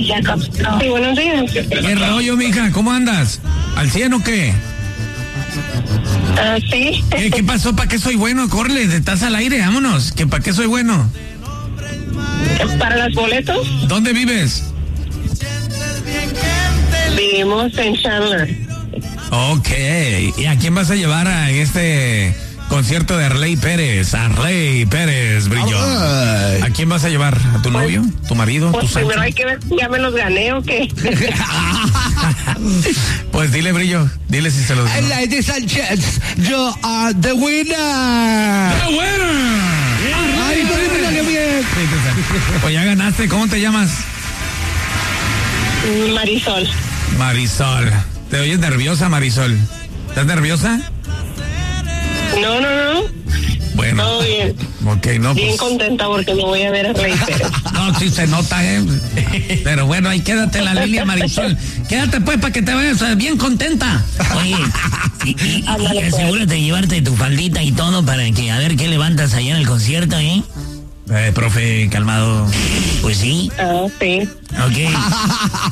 Sí, buenos días. ¿Qué rollo, mija? ¿Cómo andas? ¿Al 100 o qué? Sí. ¿Qué pasó? ¿Para qué soy bueno? Corle, estás al aire, vámonos. ¿Que para qué soy bueno? ¿Para los boletos? ¿Dónde vives? Vivimos en Chandler. Ok. ¿Y a quién vas a llevar a este concierto de Arley Pérez? Arley Pérez, Brillo. ¿A quién vas a llevar? ¿A tu novio? ¿Tu marido? Pues ¿Tu Sancho? primero hay que ver si ya me los gané o qué. Pues dile, Brillo. Dile si se los ganó. Ladies and gents, you are the winner. ¡Ah, bueno! ¡Ay, mira qué bien! Pues ya ganaste. ¿Cómo te llamas? Marisol. Marisol. ¿Te oyes nerviosa, Marisol? ¿Estás nerviosa? No. Bueno. Todo bien. Ok, no, Bien pues. contenta porque me voy a ver a Rey Pérez. No, sí se nota, Pero bueno, ahí quédate en la línea, Marisol. Quédate pues para que te vayas bien contenta. Oye, y asegúrate de llevarte tu faldita y todo para que a ver qué levantas allá en el concierto, ¿eh? Profe, calmado. Pues sí. Sí. Ok.